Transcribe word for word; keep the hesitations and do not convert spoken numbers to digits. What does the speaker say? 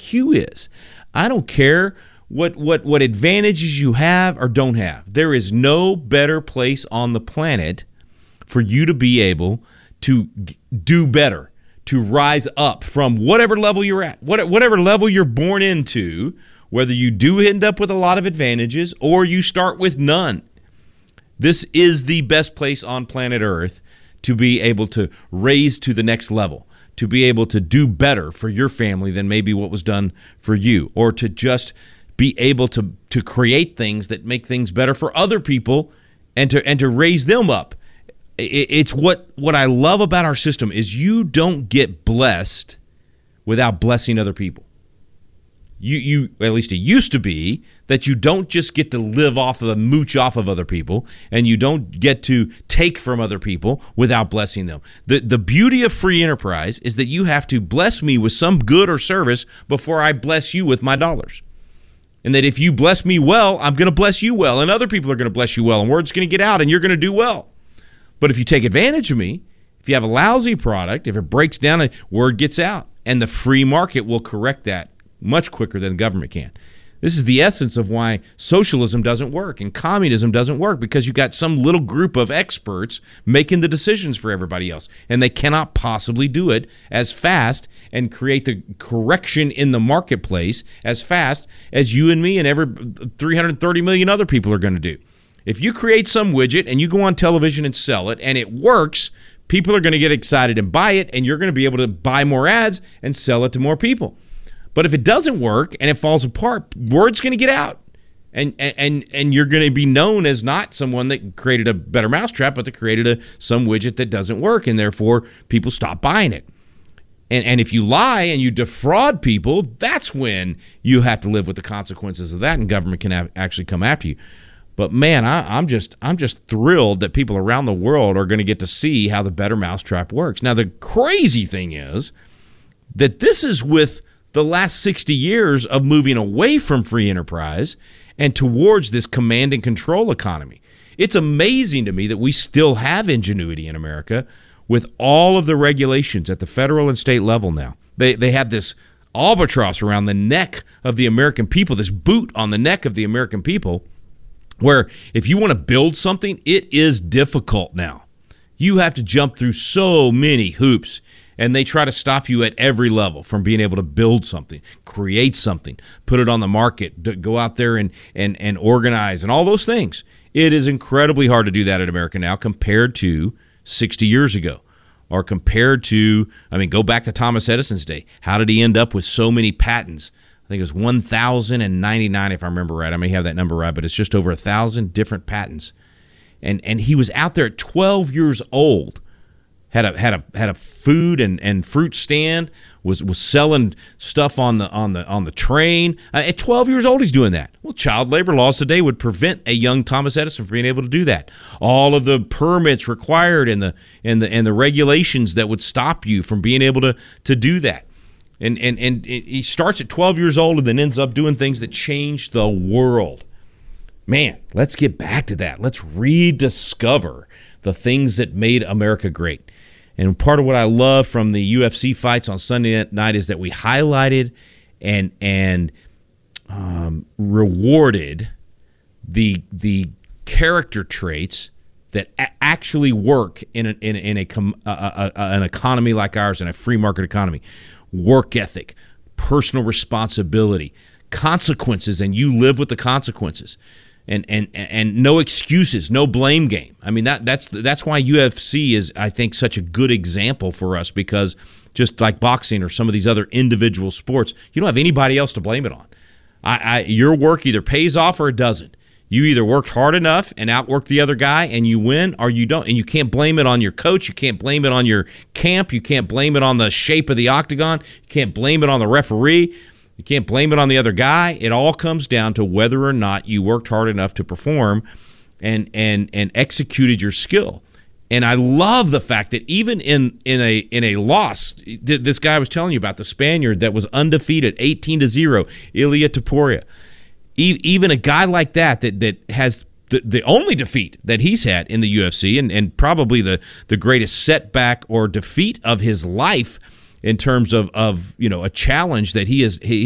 Q is. I don't care what, what, what advantages you have or don't have. There is no better place on the planet for you to be able to do better, to rise up from whatever level you're at, whatever level you're born into, whether you do end up with a lot of advantages or you start with none. This is the best place on planet Earth to be able to raise to the next level, to be able to do better for your family than maybe what was done for you, or to just be able to to create things that make things better for other people and to and to raise them up. It's what what I love about our system is you don't get blessed without blessing other people. You you at least it used to be that you don't just get to live off of the mooch off of other people, and you don't get to take from other people without blessing them. The the beauty of free enterprise is that you have to bless me with some good or service before I bless you with my dollars. And that if you bless me well, I'm going to bless you well, and other people are going to bless you well, and word's going to get out, and you're going to do well. But if you take advantage of me, if you have a lousy product, if it breaks down, word gets out, and the free market will correct that much quicker than the government can. This is the essence of why socialism doesn't work and communism doesn't work, because you've got some little group of experts making the decisions for everybody else, and they cannot possibly do it as fast and create the correction in the marketplace as fast as you and me and every three hundred thirty million other people are going to do. If you create some widget and you go on television and sell it and it works, people are going to get excited and buy it, and you're going to be able to buy more ads and sell it to more people. But if it doesn't work and it falls apart, word's going to get out, and and and you're going to be known as not someone that created a better mousetrap, but that created a some widget that doesn't work, and therefore people stop buying it. And and if you lie and you defraud people, that's when you have to live with the consequences of that, and government can have, actually come after you. But man, I, I'm just I'm just thrilled that people around the world are going to get to see how the better mousetrap works. Now, the crazy thing is that this is with the last sixty years of moving away from free enterprise and towards this command and control economy. It's amazing to me that we still have ingenuity in America with all of the regulations at the federal and state level now. They they have this albatross around the neck of the American people, this boot on the neck of the American people, where if you want to build something, it is difficult now. You have to jump through so many hoops, and they try to stop you at every level from being able to build something, create something, put it on the market, go out there and and and organize and all those things. It is incredibly hard to do that in America now compared to sixty years ago, or compared to, I mean, go back to Thomas Edison's day. How did he end up with so many patents? I think it was one thousand ninety-nine, if I remember right. I may have that number right, but it's just over one thousand different patents. And and he was out there at twelve years old, had a had a had a food and, and fruit stand, was was selling stuff on the on the on the train. Uh, at twelve years old, he's doing that. Well, child labor laws today would prevent a young Thomas Edison from being able to do that. All of the permits required and the and the and the regulations that would stop you from being able to to do that. And and and he starts at twelve years old and then ends up doing things that change the world. Man, let's get back to that. Let's rediscover the things that made America great. And part of what I love from the U F C fights on Sunday night is that we highlighted and and um, rewarded the the character traits that a- actually work in a, in, in a, com- a, a, a an economy like ours, in a free market economy. Work ethic, personal responsibility, consequences, and you live with the consequences, and and and no excuses, no blame game. I mean, that that's that's why U F C is, I think, such a good example for us, because just like boxing or some of these other individual sports, you don't have anybody else to blame it on. I, I your work either pays off or it doesn't. You either worked hard enough and outworked the other guy and you win, or you don't. And you can't blame it on your coach. You can't blame it on your camp. You can't blame it on the shape of the octagon. You can't blame it on the referee. You can't blame it on the other guy. It all comes down to whether or not you worked hard enough to perform and and and executed your skill. And I love the fact that even in in a in a loss, this guy I was telling you about, the Spaniard that was undefeated, eighteen to zero, Ilia Topuria. Even a guy like that that, that has the, the only defeat that he's had in the U F C, and, and probably the, the greatest setback or defeat of his life in terms of, of you know a challenge that he has he